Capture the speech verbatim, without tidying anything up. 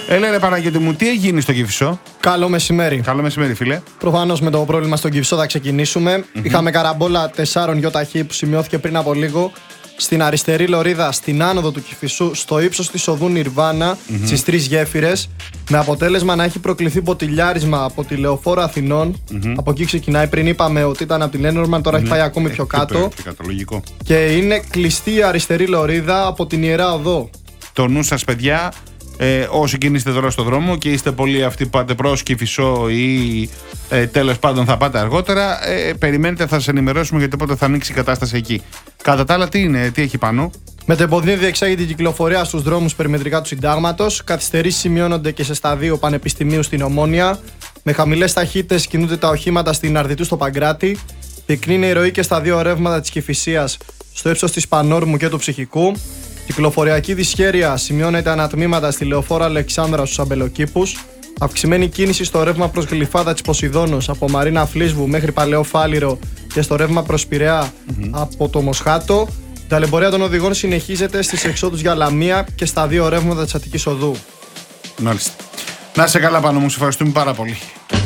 Έλα ρε Παναγιώτη μου, τι έγινε στο Κηφισό? Καλό μεσημέρι. Καλό μεσημέρι, φίλε. Προφανώς με το πρόβλημα στον Κηφισό θα ξεκινήσουμε. Mm-hmm. Είχαμε καραμπόλα τεσσάρων ΙΧ που σημειώθηκε πριν από λίγο στην αριστερή λωρίδα, στην άνοδο του Κηφισού, στο ύψος της οδού Νιρβάνα, mm-hmm. στις τρεις γέφυρες, με αποτέλεσμα να έχει προκληθεί ποτηλιάρισμα από τη Λεωφόρο Αθηνών. Mm-hmm. Από εκεί ξεκινάει. Πριν είπαμε ότι ήταν από την Ένορμαν, τώρα mm-hmm. έχει πάει ακόμη πιο κάτω. Λογικό. Και είναι κλειστή η αριστερή λωρίδα από την Ιερά Οδό. Το νου σας, παιδιά. Ε, όσοι κινείστε τώρα στο δρόμο και είστε πολλοί αυτοί που πάτε προς Κηφισό ή ε, τέλος πάντων θα πάτε αργότερα, ε, περιμένετε, θα σας ενημερώσουμε γιατί πότε θα ανοίξει η κατάσταση εκεί. Κατά τα άλλα, τι είναι, τι έχει πάνω? Μετεμποδνή διεξάγεται η κυκλοφορία στους δρόμους περιμετρικά του Συντάγματος. Καθυστερήσεις σημειώνονται και σε σταδίο Πανεπιστημίου στην Ομόνια. Με χαμηλές ταχύτητες κινούνται τα οχήματα στην Αρδιτού στο Παγκράτη. Πυκνή είναι η ροή και στα δύο ρεύματα της Κηφισίας στο ύψος της Πανόρμου και του Ψυχικού. Κυκλοφοριακή δυσχέρεια σημειώνεται ανατμήματα στη Λεωφόρο Αλεξάνδρα στους Αμπελοκήπους. Αυξημένη κίνηση στο ρεύμα προς Γλυφάδα της Ποσειδώνος από Μαρίνα Φλίσβου μέχρι Παλαιό Φάληρο και στο ρεύμα προς Πειραιά mm-hmm. από το Μοσχάτο. Η ταλαιπωρία των οδηγών συνεχίζεται στις εξόδους για Λαμία και στα δύο ρεύματα της Αττικής Οδού. Μάλιστα. Να είσαι καλά πάνω μου, σε ευχαριστούμε πάρα πολύ.